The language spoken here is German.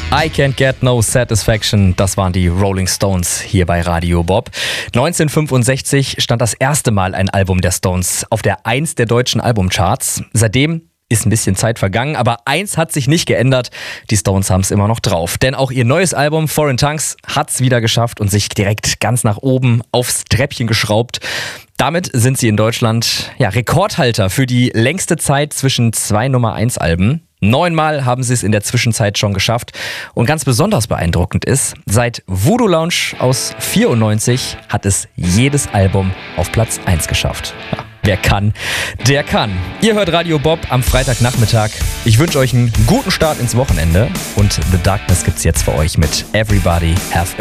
I Can't Get No Satisfaction, das waren die Rolling Stones hier bei Radio Bob. 1965 stand das erste Mal ein Album der Stones auf der 1 der deutschen Albumcharts. Seitdem ist ein bisschen Zeit vergangen, aber eins hat sich nicht geändert. Die Stones haben es immer noch drauf. Denn auch ihr neues Album Foreign Tongues hat es wieder geschafft und sich direkt ganz nach oben aufs Treppchen geschraubt. Damit sind sie in Deutschland Rekordhalter für die längste Zeit zwischen 2 Nummer-1-Alben. 9-mal haben sie es in der Zwischenzeit schon geschafft. Und ganz besonders beeindruckend ist, seit Voodoo Lounge aus 94 hat es jedes Album auf Platz 1 geschafft. Ja, wer kann, der kann. Ihr hört Radio Bob am Freitagnachmittag. Ich wünsche euch einen guten Start ins Wochenende. Und The Darkness gibt's jetzt für euch mit Everybody Have a